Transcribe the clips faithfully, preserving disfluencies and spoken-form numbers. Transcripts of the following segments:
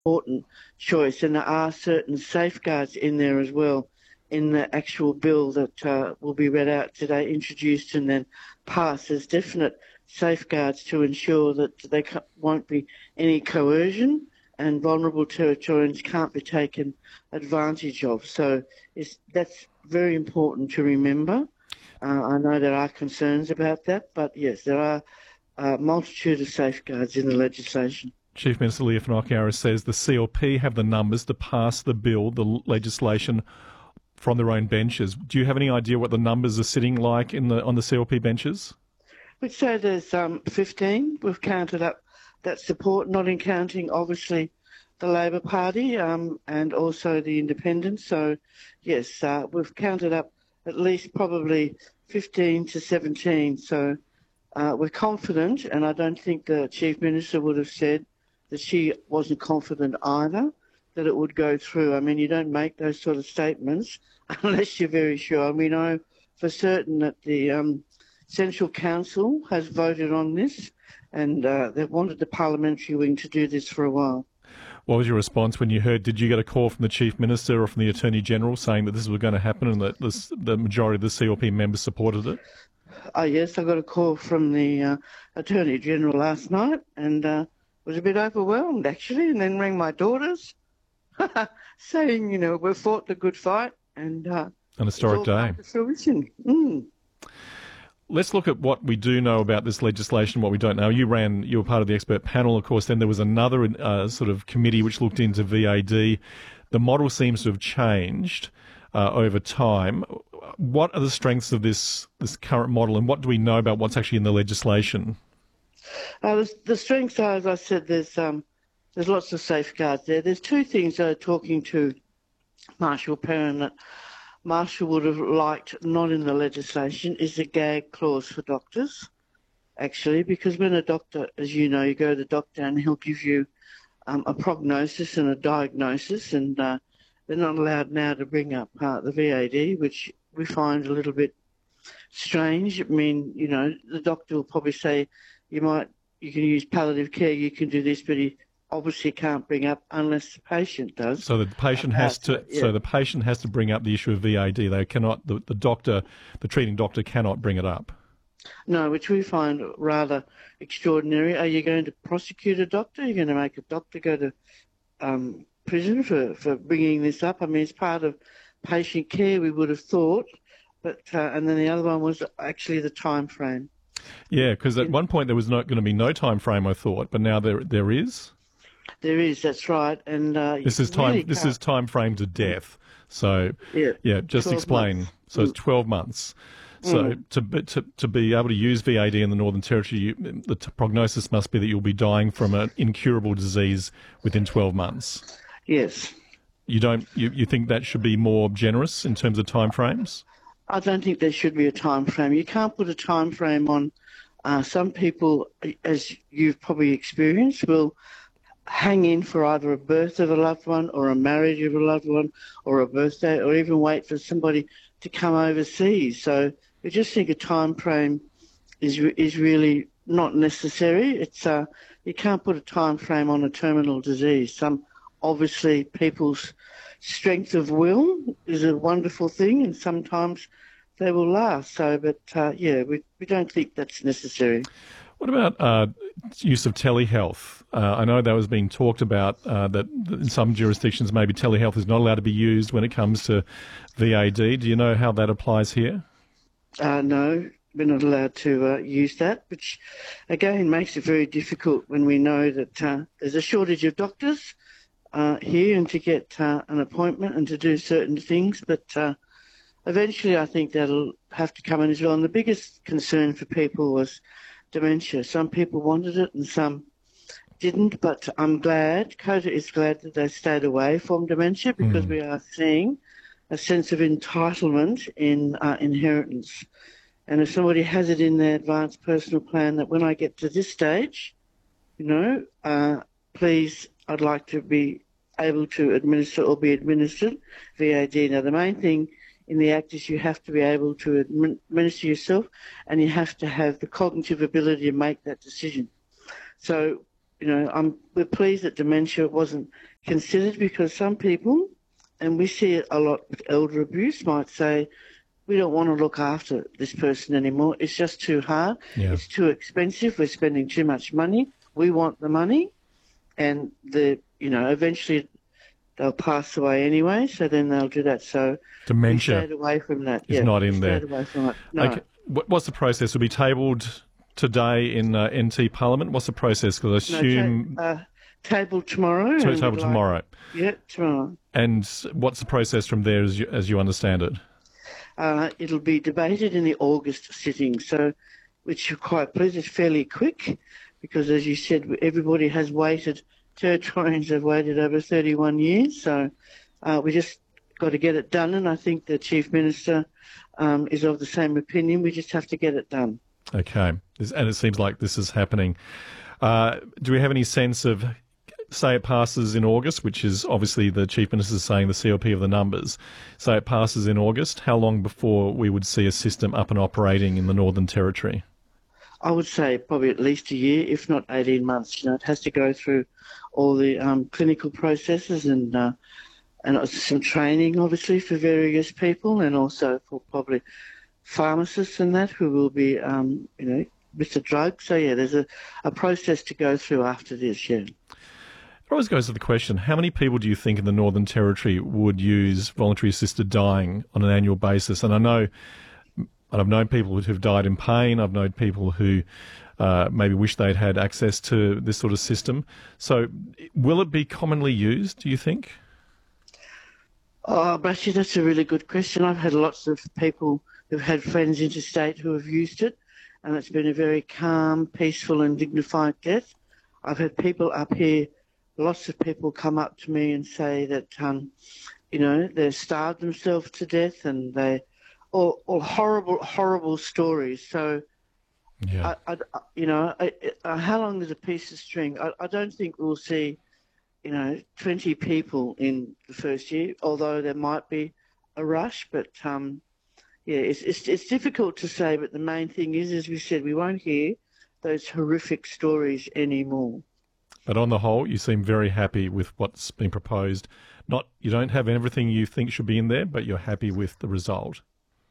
important choice, and there are certain safeguards in there as well in the actual bill that uh, will be read out today, introduced and then passed. There's definite safeguards to ensure that there won't be any coercion and vulnerable Territorians can't be taken advantage of. So it's, that's very important to remember. Uh, I know there are concerns about that, but yes, there are a multitude of safeguards in the legislation. Chief Minister Leah Whanoka'era says the C L P have the numbers to pass the bill, the legislation, from their own benches. Do you have any idea what the numbers are sitting like in the on the C L P benches? We'd say there's um, fifteen. We've counted up that support, not in counting, obviously, the Labor Party um, and also the Independents. So, yes, uh, we've counted up at least probably fifteen to seventeen. So uh, we're confident, and I don't think the Chief Minister would have said that she wasn't confident either that it would go through. I mean, you don't make those sort of statements unless you're very sure. And we know for certain that the um, Central Council has voted on this, and uh, they've wanted the parliamentary wing to do this for a while. What was your response when you heard, did you get a call from the Chief Minister or from the Attorney General saying that this was going to happen and that this, the majority of the C L P members supported it? Oh, yes, I got a call from the uh, Attorney General last night and uh, was a bit overwhelmed, actually, and then rang my daughters saying, you know, we've fought the good fight and uh, an historic day. Mm. Let's look at what we do know about this legislation, what we don't know. You ran, you were part of the expert panel, of course. Then there was another uh, sort of committee which looked into V A D. The model seems to have changed uh, over time. What are the strengths of this this current model, and what do we know about what's actually in the legislation? Uh, the, the strengths are, as I said, there's um, there's lots of safeguards there. There's two things that are talking to Marshall Perrin that Marshall would have liked not in the legislation is the gag clause for doctors, actually, because when a doctor, as you know, you go to the doctor and he'll give you um, a prognosis and a diagnosis, and uh, they're not allowed now to bring up uh, the V A D, which we find a little bit strange. I mean, you know, the doctor will probably say you might, you can use palliative care, you can do this, but he obviously can't bring up unless the patient does. So the patient has to. Yeah. So the patient has to bring up the issue of V A D. They cannot. The, the doctor, the treating doctor, cannot bring it up. No, which we find rather extraordinary. Are you going to prosecute a doctor? Are you going to make a doctor go to um, prison for, for bringing this up? I mean, it's part of patient care, we would have thought. But uh, and then the other one was actually the time frame. Yeah, because at one point there was not going to be no time frame, I thought, but now there there is. There is, that's right, and uh, this is time. Really this is time frame to death. So yeah, yeah just explain. Months. So it's twelve months. So mm. to, to to be able to use V A D in the Northern Territory, you, the t- prognosis must be that you'll be dying from an incurable disease within twelve months. Yes. You don't. You, you think that should be more generous in terms of time frames? I don't think there should be a time frame. You can't put a time frame on. Uh, some people, as you've probably experienced, will hang in for either a birth of a loved one or a marriage of a loved one or a birthday, or even wait for somebody to come overseas. So we just think a time frame is is really not necessary. It's uh, you can't put a time frame on a terminal disease. Some obviously people's strength of will is a wonderful thing, and sometimes they will last. So, but uh, yeah, we we don't think that's necessary. What about uh, use of telehealth? Uh, I know that was being talked about, uh, that in some jurisdictions maybe telehealth is not allowed to be used when it comes to V A D. Do you know how that applies here? Uh, no, we're not allowed to uh, use that, which again makes it very difficult when we know that uh, there's a shortage of doctors uh, here and to get uh, an appointment and to do certain things. But uh, eventually I think that'll have to come in as well. And the biggest concern for people was dementia. Some people wanted it and some didn't, but I'm glad, COTA is glad that they stayed away from dementia, because mm. we are seeing a sense of entitlement in uh, inheritance. And if somebody has it in their advanced personal plan that when I get to this stage, you know, uh, please, I'd like to be able to administer or be administered V A D. Now, the main thing in the Act is you have to be able to administer yourself, and you have to have the cognitive ability to make that decision. So you know, I'm, we're pleased that dementia wasn't considered, because some people, and we see it a lot with elder abuse, might say, we don't want to look after this person anymore. It's just too hard. Yeah. It's too expensive. We're spending too much money. We want the money. And, the you know, eventually they'll pass away anyway, so then they'll do that. So dementia we stayed away from that. is yeah, not in we there. Stayed away from it. No. Okay. What's the process? Will be tabled today in uh, N T Parliament? What's the process? Because I assume... No, ta- uh, tabled tomorrow. So and tabled we'd like- tomorrow. Yeah, tomorrow. And what's the process from there as you, as you understand it? Uh, it'll be debated in the August sitting, so which you're quite pleased. It's fairly quick because, as you said, everybody has waited. Territorians have waited over thirty-one years, so uh, we just got to get it done, and I think the Chief Minister um, is of the same opinion. We just have to get it done. Okay. And it seems like this is happening. Uh, do we have any sense of, say it passes in August, which is obviously the Chief Minister saying the C L P of the numbers, say it passes in August, how long before we would see a system up and operating in the Northern Territory? I would say probably at least a year, if not eighteen months. You know, it has to go through all the um, clinical processes and uh, and some training, obviously, for various people, and also for probably pharmacists and that who will be, um, you know, with the drug. So, yeah, there's a, a process to go through after this, yeah. It always goes to the question, how many people do you think in the Northern Territory would use voluntary assisted dying on an annual basis? And I know, and I've known people who've died in pain. I've known people who uh, maybe wish they'd had access to this sort of system. So will it be commonly used, do you think? Oh, Brashy, that's a really good question. I've had lots of people who've had friends interstate who have used it, and it's been a very calm, peaceful and dignified death. I've had people up here, lots of people come up to me and say that, um, you know, they've starved themselves to death, and they, all, all horrible, horrible stories. So, yeah. I, I, you know, I, I, how long is a piece of string? I, I don't think we'll see, you know, twenty people in the first year, although there might be a rush. But, um, yeah, it's, it's, it's difficult to say. But the main thing is, as we said, we won't hear those horrific stories anymore. But on the whole, you seem very happy with what's been proposed. Not, you don't have everything you think should be in there, but you're happy with the result.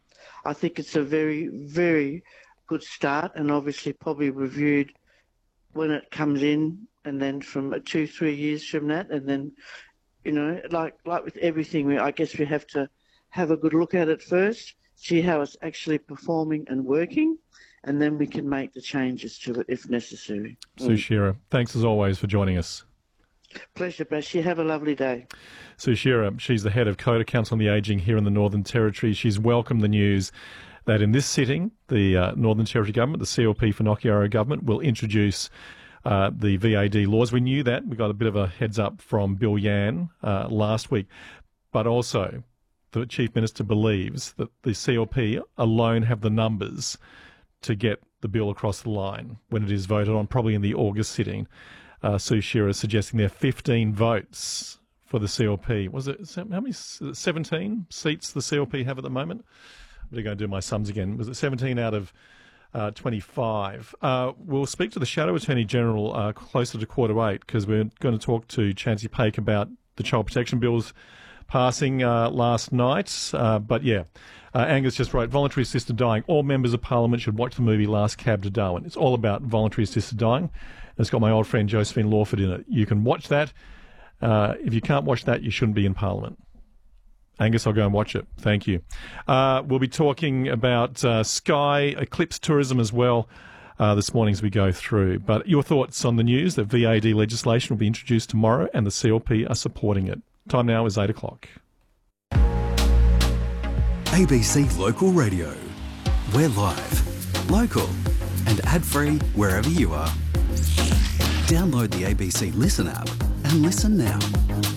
I think it's a very, very good start, and obviously probably reviewed when it comes in, and then from two, three years from that, and then, you know, like like with everything, we, I guess we have to have a good look at it first, see how it's actually performing and working, and then we can make the changes to it if necessary. Sue Shearer, thanks as always for joining us. Pleasure, Bashi. Have a lovely day. Sue Shearer, she's the head of CODA, Council on the Ageing here in the Northern Territory. She's welcomed the news that in this sitting, the uh, Northern Territory Government, the C L P Finocchiaro Government, will introduce uh, the V A D laws. We knew that. We got a bit of a heads up from Bill Yan uh, last week. But also, the Chief Minister believes that the C L P alone have the numbers to get the bill across the line when it is voted on, probably in the August sitting. Uh, Sue Shearer suggesting there are fifteen votes for the C L P. Was it, how many, seventeen seats the C L P have at the moment? I'm going to go and do my sums again. Was it seventeen out of uh, twenty-five? Uh, we'll speak to the Shadow Attorney General uh, closer to quarter to eight, because we're going to talk to Chancey Paik about the Child Protection Bills passing uh, last night. Uh, but yeah, uh, Angus just wrote, voluntary assisted dying. All members of Parliament should watch the movie Last Cab to Darwin. It's all about voluntary assisted dying. And it's got my old friend Josephine Lawford in it. You can watch that. Uh, if you can't watch that, you shouldn't be in Parliament. Angus, I'll go and watch it. Thank you. Uh, we'll be talking about uh, Sky Eclipse tourism as well uh, this morning as we go through. But your thoughts on the news that V A D legislation will be introduced tomorrow and the C L P are supporting it. Time now is eight o'clock. A B C Local Radio. We're live, local and ad-free wherever you are. Download the A B C Listen app and listen now.